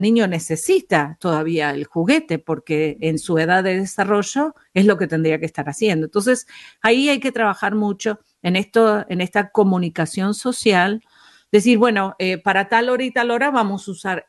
niño necesita todavía el juguete porque en su edad de desarrollo es lo que tendría que estar haciendo. Entonces, ahí hay que trabajar mucho en esta comunicación social, decir, bueno, para tal hora y tal hora vamos a usar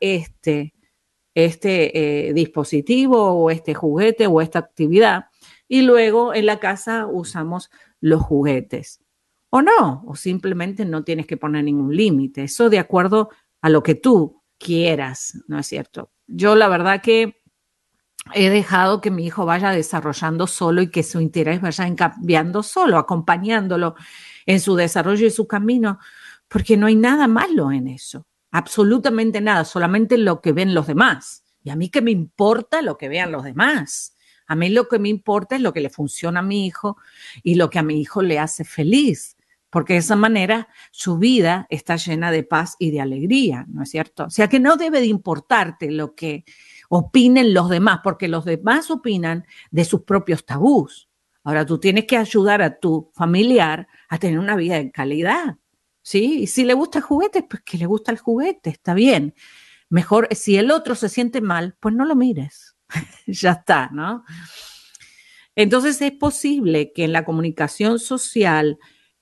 este dispositivo o este juguete o esta actividad y luego en la casa usamos los juguetes. O no, o simplemente no tienes que poner ningún límite. Eso de acuerdo a lo que tú quieras, ¿no es cierto? Yo la verdad que he dejado que mi hijo vaya desarrollando solo y que su interés vaya cambiando solo, acompañándolo en su desarrollo y su camino, porque no hay nada malo en eso, absolutamente nada, solamente lo que ven los demás. Y a mí qué me importa lo que vean los demás. A mí lo que me importa es lo que le funciona a mi hijo y lo que a mi hijo le hace feliz, porque de esa manera su vida está llena de paz y de alegría, ¿no es cierto? O sea que no debe de importarte lo que opinen los demás, porque los demás opinan de sus propios tabús. Ahora tú tienes que ayudar a tu familiar a tener una vida en calidad, ¿sí? Y si le gusta el juguete, pues que le gusta el juguete, está bien. Mejor, si el otro se siente mal, pues no lo mires. Ya está, ¿no? Entonces es posible que en la comunicación social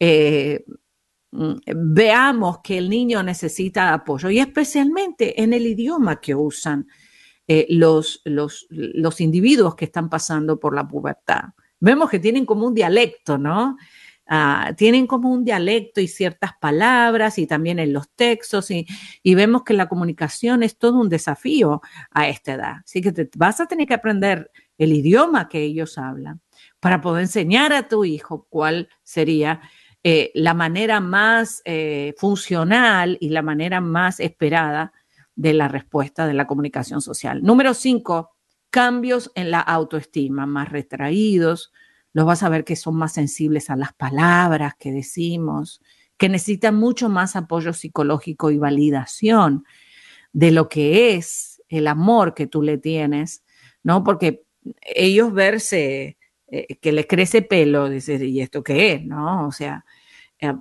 veamos que el niño necesita apoyo y especialmente en el idioma que usan los individuos que están pasando por la pubertad. Vemos que tienen como un dialecto, ¿no? Tienen como un dialecto y ciertas palabras y también en los textos y vemos que la comunicación es todo un desafío a esta edad. Así que vas a tener que aprender el idioma que ellos hablan para poder enseñar a tu hijo cuál sería la manera más funcional y la manera más esperada de la respuesta de la comunicación social. Número 5, cambios en la autoestima, más retraídos. Los vas a ver que son más sensibles a las palabras que decimos, que necesitan mucho más apoyo psicológico y validación de lo que es el amor que tú le tienes, ¿no? Porque ellos verse que les crece pelo, dicen, ¿y esto qué es? ¿No? O sea, eh,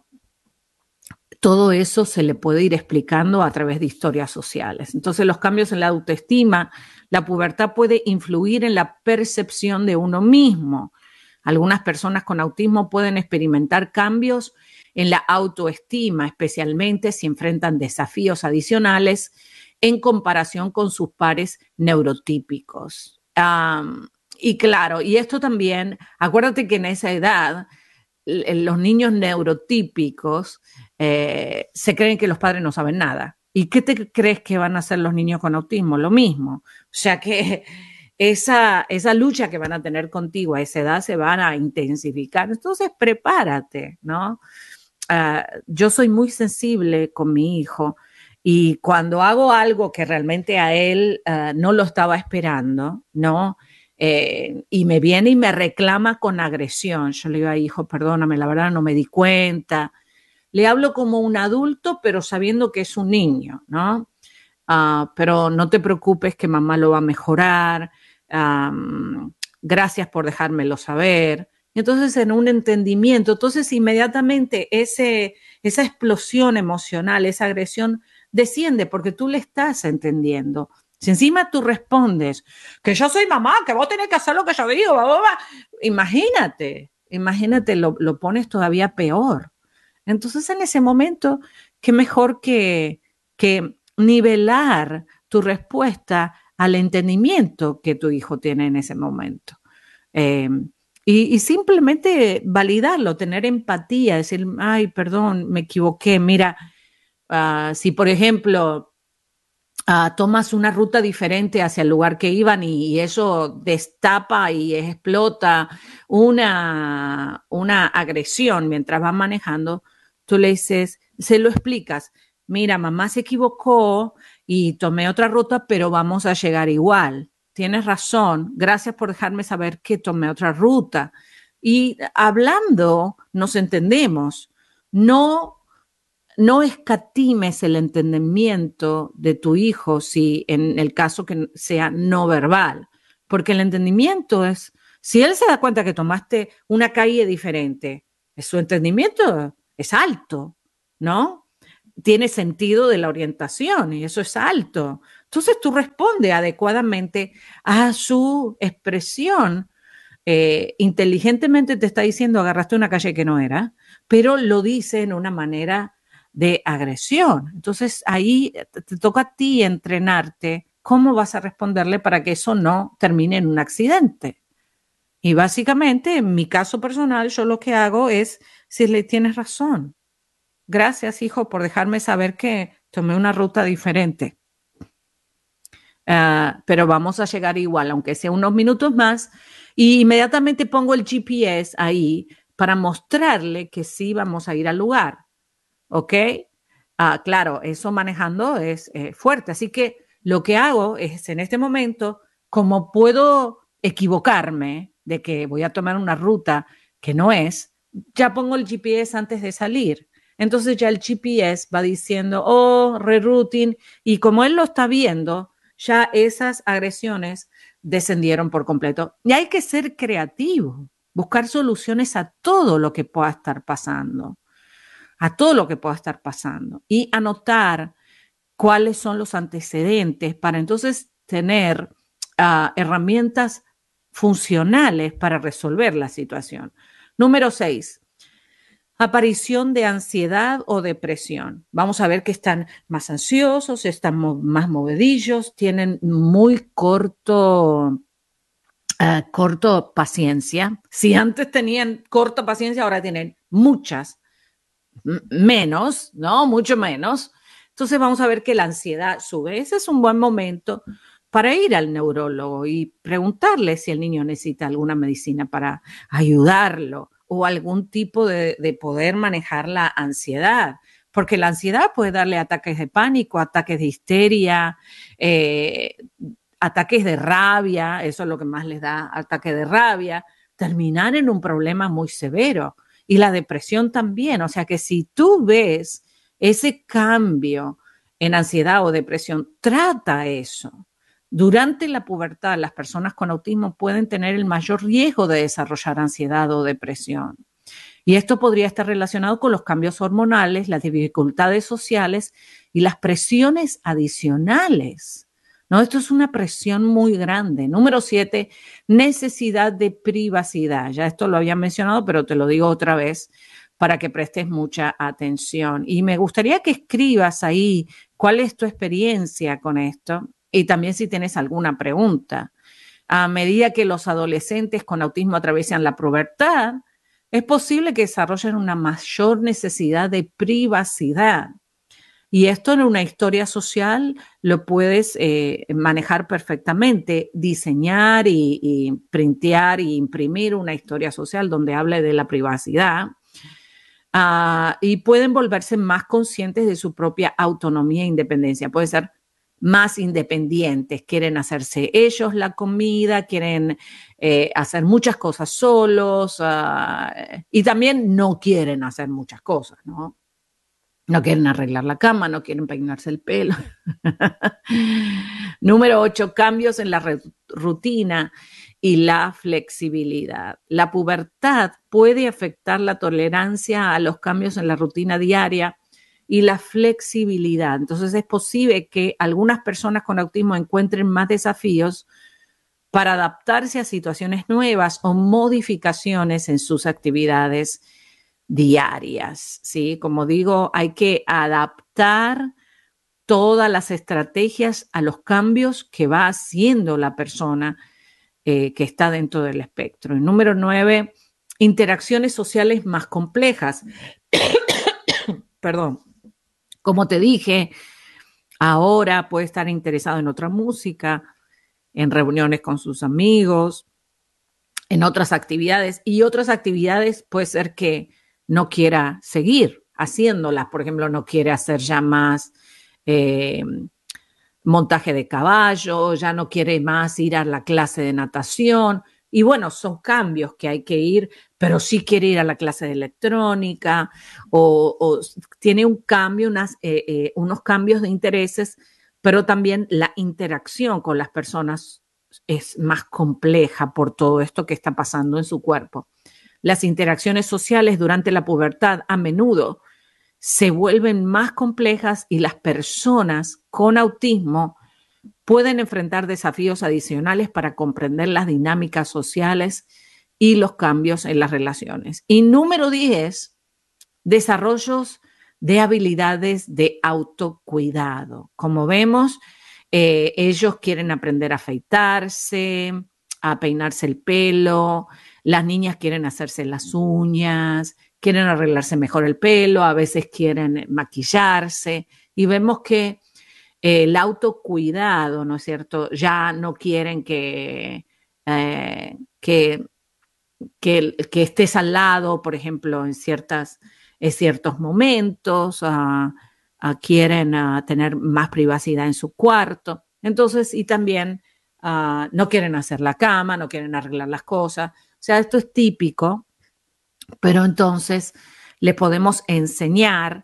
todo eso se le puede ir explicando a través de historias sociales. Entonces, los cambios en la autoestima, la pubertad puede influir en la percepción de uno mismo. Algunas personas con autismo pueden experimentar cambios en la autoestima, especialmente si enfrentan desafíos adicionales en comparación con sus pares neurotípicos. Y claro, y esto también, acuérdate que en esa edad los niños neurotípicos se creen que los padres no saben nada. ¿Y qué te crees que van a hacer los niños con autismo? Lo mismo. O sea que esa lucha que van a tener contigo a esa edad se van a intensificar. Entonces, prepárate, ¿no? Yo soy muy sensible con mi hijo y cuando hago algo que realmente a él no lo estaba esperando, ¿no? Y me viene y me reclama con agresión. Yo le digo, ay, hijo, perdóname, la verdad no me di cuenta. Le hablo como un adulto, pero sabiendo que es un niño, ¿no? Pero no te preocupes que mamá lo va a mejorar. Gracias por dejármelo saber. Entonces, en un entendimiento, entonces inmediatamente esa explosión emocional, esa agresión desciende porque tú le estás entendiendo. Si encima tú respondes que yo soy mamá, que vos tenés que hacer lo que yo digo, imagínate, lo pones todavía peor. Entonces, en ese momento, qué mejor que nivelar tu respuesta al entendimiento que tu hijo tiene en ese momento. Eh, y simplemente validarlo, tener empatía, decir, ay, perdón, me equivoqué. Mira, si por ejemplo tomas una ruta diferente hacia el lugar que iban y eso destapa y explota una agresión mientras van manejando, tú le dices, se lo explicas, mira, mamá se equivocó y tomé otra ruta, pero vamos a llegar igual. Tienes razón, gracias por dejarme saber que tomé otra ruta. Y hablando nos entendemos, no escatimes el entendimiento de tu hijo si en el caso que sea no verbal, porque el entendimiento es, si él se da cuenta que tomaste una calle diferente, su entendimiento es alto, ¿no? Tiene sentido de la orientación y eso es alto. Entonces tú respondes adecuadamente a su expresión. Inteligentemente te está diciendo agarraste una calle que no era, pero lo dice en una manera de agresión. Entonces ahí te toca a ti entrenarte cómo vas a responderle para que eso no termine en un accidente. Y básicamente, en mi caso personal, yo lo que hago es decirle, tienes razón. Gracias, hijo, por dejarme saber que tomé una ruta diferente. Pero vamos a llegar igual, aunque sea unos minutos más. Y inmediatamente pongo el GPS ahí para mostrarle que sí vamos a ir al lugar. ¿Ok? Claro, eso manejando es fuerte. Así que lo que hago es, en este momento, como puedo equivocarme de que voy a tomar una ruta que no es, ya pongo el GPS antes de salir. Entonces ya el GPS va diciendo, oh, rerouting, y como él lo está viendo, ya esas agresiones descendieron por completo. Y hay que ser creativo, buscar soluciones a todo lo que pueda estar pasando, a todo lo que pueda estar pasando y anotar cuáles son los antecedentes para entonces tener herramientas funcionales para resolver la situación. Número 6, aparición de ansiedad o depresión. Vamos a ver que están más ansiosos, están más movedillos, tienen muy corto paciencia. Si antes tenían corta paciencia, ahora tienen muchas menos, ¿no? Mucho menos. Entonces vamos a ver que la ansiedad sube. Ese es un buen momento para ir al neurólogo y preguntarle si el niño necesita alguna medicina para ayudarlo o algún tipo de poder manejar la ansiedad. Porque la ansiedad puede darle ataques de pánico, ataques de histeria, ataques de rabia, eso es lo que más les da, ataque de rabia, terminar en un problema muy severo. Y la depresión también, o sea que si tú ves ese cambio en ansiedad o depresión, trata eso. Durante la pubertad, las personas con autismo pueden tener el mayor riesgo de desarrollar ansiedad o depresión. Y esto podría estar relacionado con los cambios hormonales, las dificultades sociales y las presiones adicionales. ¿No? Esto es una presión muy grande. Número 7, necesidad de privacidad. Ya esto lo había mencionado, pero te lo digo otra vez para que prestes mucha atención. Y me gustaría que escribas ahí cuál es tu experiencia con esto y también si tienes alguna pregunta. A medida que los adolescentes con autismo atraviesan la pubertad, es posible que desarrollen una mayor necesidad de privacidad. Y esto en una historia social lo puedes manejar perfectamente, diseñar y printear y imprimir una historia social donde hable de la privacidad. Y pueden volverse más conscientes de su propia autonomía e independencia. Puede ser más independientes, quieren hacerse ellos la comida, quieren hacer muchas cosas solos y también no quieren hacer muchas cosas, ¿no? No quieren arreglar la cama, no quieren peinarse el pelo. Número 8, cambios en la rutina y la flexibilidad. La pubertad puede afectar la tolerancia a los cambios en la rutina diaria y la flexibilidad. Entonces es posible que algunas personas con autismo encuentren más desafíos para adaptarse a situaciones nuevas o modificaciones en sus actividades diarias, ¿sí? Como digo, hay que adaptar todas las estrategias a los cambios que va haciendo la persona que está dentro del espectro. Y número 9, interacciones sociales más complejas. Perdón. Como te dije, ahora puede estar interesado en otra música, en reuniones con sus amigos, en otras actividades y otras actividades puede ser que no quiera seguir haciéndolas. Por ejemplo, no quiere hacer ya más montaje de caballo, ya no quiere más ir a la clase de natación. Y bueno, son cambios que hay que ir, pero sí quiere ir a la clase de electrónica o tiene un cambio, unos cambios de intereses, pero también la interacción con las personas es más compleja por todo esto que está pasando en su cuerpo. Las interacciones sociales durante la pubertad a menudo se vuelven más complejas y las personas con autismo pueden enfrentar desafíos adicionales para comprender las dinámicas sociales y los cambios en las relaciones. Y número 10, desarrollos de habilidades de autocuidado. Como vemos, ellos quieren aprender a afeitarse, a peinarse el pelo, las niñas quieren hacerse las uñas, quieren arreglarse mejor el pelo, a veces quieren maquillarse, y vemos que el autocuidado, ¿no es cierto? Ya no quieren que estés al lado, por ejemplo, en ciertos momentos, quieren tener más privacidad en su cuarto. Entonces, y también no quieren hacer la cama, no quieren arreglar las cosas. O sea, esto es típico, pero entonces le podemos enseñar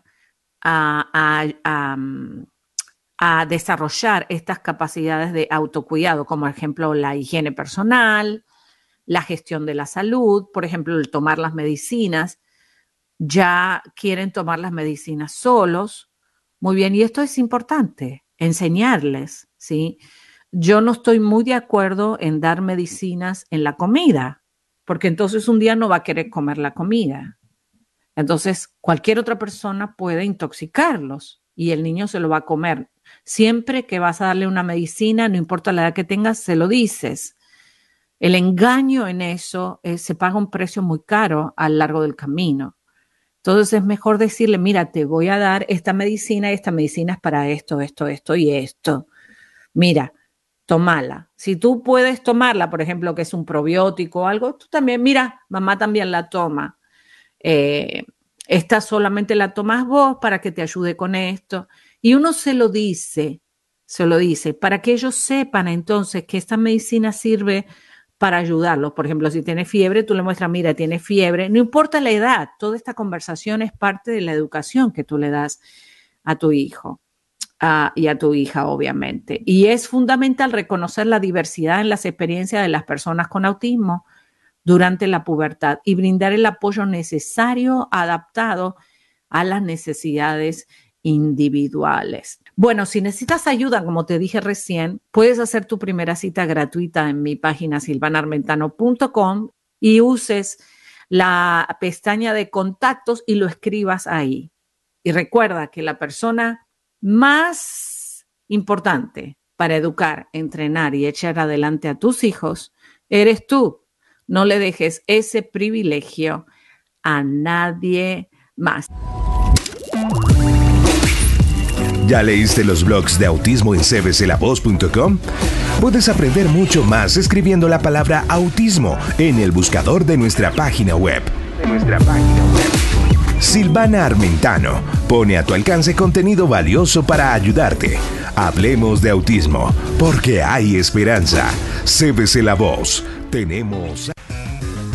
a desarrollar estas capacidades de autocuidado, como por ejemplo la higiene personal, la gestión de la salud, por ejemplo, el tomar las medicinas. Ya quieren tomar las medicinas solos. Muy bien, y esto es importante, enseñarles, ¿sí? Yo no estoy muy de acuerdo en dar medicinas en la comida, porque entonces un día no va a querer comer la comida. Entonces, cualquier otra persona puede intoxicarlos y el niño se lo va a comer. Siempre que vas a darle una medicina, no importa la edad que tengas, se lo dices. El engaño en eso se paga un precio muy caro a lo largo del camino. Entonces es mejor decirle, mira, te voy a dar esta medicina y esta medicina es para esto, esto, esto y esto. Mira, tómala. Si tú puedes tomarla, por ejemplo, que es un probiótico o algo, tú también, mira, mamá también la toma. Esta solamente la tomas vos para que te ayude con esto. Y uno se lo dice, para que ellos sepan entonces que esta medicina sirve para ayudarlos. Por ejemplo, si tiene fiebre, tú le muestras, mira, tiene fiebre, no importa la edad, toda esta conversación es parte de la educación que tú le das a tu hijo y a tu hija, obviamente. Y es fundamental reconocer la diversidad en las experiencias de las personas con autismo durante la pubertad y brindar el apoyo necesario adaptado a las necesidades individuales. Bueno, si necesitas ayuda, como te dije recién, puedes hacer tu primera cita gratuita en mi página silvanarmentano.com y uses la pestaña de contactos y lo escribas ahí. Y recuerda que la persona más importante para educar, entrenar y echar adelante a tus hijos eres tú. No le dejes ese privilegio a nadie más. ¿Ya leíste los blogs de autismo en cbclavoz.com? Puedes aprender mucho más escribiendo la palabra autismo en el buscador de nuestra página web. Silvana Armentano pone a tu alcance contenido valioso para ayudarte. Hablemos de autismo, porque hay esperanza. CBC La Voz. Tenemos...